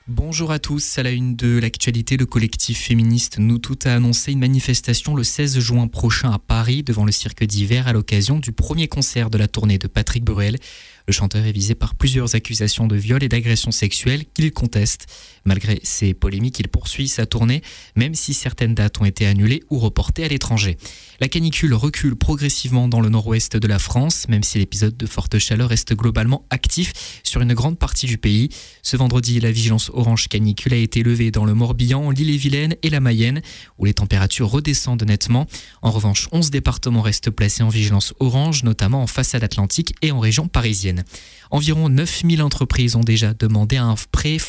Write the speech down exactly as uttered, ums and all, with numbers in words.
Bonjour à tous, à la une de l'actualité, le collectif féministe Nous Toutes a annoncé une manifestation le seize juin prochain à Paris devant le cirque d'hiver à l'occasion du premier concert de la tournée de Patrick Bruel. Le chanteur est visé par plusieurs accusations de viol et d'agression sexuelle qu'il conteste. Malgré ces polémiques, il poursuit sa tournée, même si certaines dates ont été annulées ou reportées à l'étranger. La canicule recule progressivement dans le nord-ouest de la France, même si l'épisode de forte chaleur reste globalement actif sur une grande partie du pays. Ce vendredi, la vigilance orange canicule a été levée dans le Morbihan, l'Ille-et-Vilaine et la Mayenne, où les températures redescendent nettement. En revanche, onze départements restent placés en vigilance orange, notamment en façade atlantique et en région parisienne. Environ neuf mille entreprises ont déjà demandé un prêt